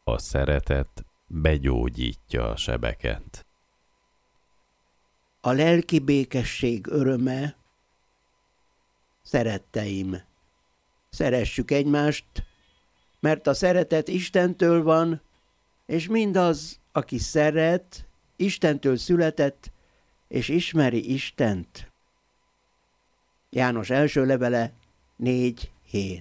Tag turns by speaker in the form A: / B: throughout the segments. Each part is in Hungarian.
A: A szeretet begyógyítja a sebeket.
B: A lelki békesség öröme. Szeretteim, szeressük egymást, mert a szeretet Istentől van, és mindaz, aki szeret, Istentől született, és ismeri Istent. János első levele 4:7.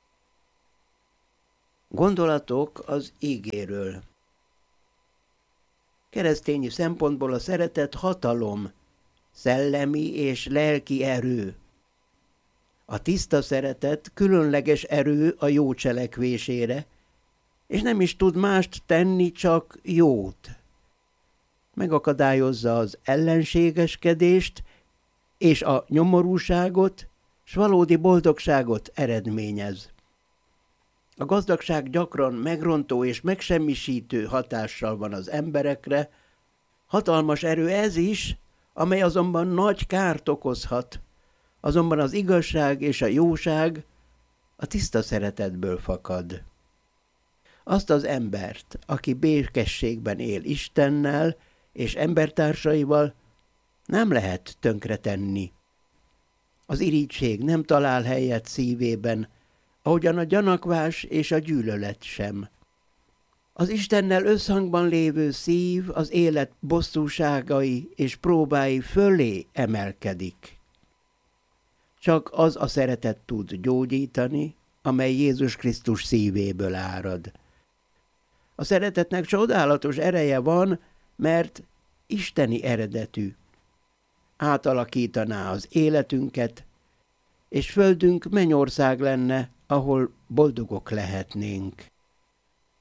B: Gondolatok az ígéről. Keresztényi szempontból a szeretet hatalom, szellemi és lelki erő. A tiszta szeretet különleges erő a jó cselekvésére, és nem is tud mást tenni, csak jót. Megakadályozza az ellenségeskedést és a nyomorúságot, s valódi boldogságot eredményez. A gazdagság gyakran megrontó és megsemmisítő hatással van az emberekre, hatalmas erő ez is, amely azonban nagy kárt okozhat. Azonban az igazság és a jóság a tiszta szeretetből fakad. Azt az embert, aki békességben él Istennel és embertársaival, nem lehet tönkretenni. Az irigység nem talál helyet szívében, ahogyan a gyanakvás és a gyűlölet sem. Az Istennel összhangban lévő szív az élet bosszúságai és próbái fölé emelkedik. Csak az a szeretet tud gyógyítani, amely Jézus Krisztus szívéből árad. A szeretetnek csodálatos ereje van, mert isteni eredetű. Átalakítaná az életünket, és földünk mennyország lenne, ahol boldogok lehetnénk.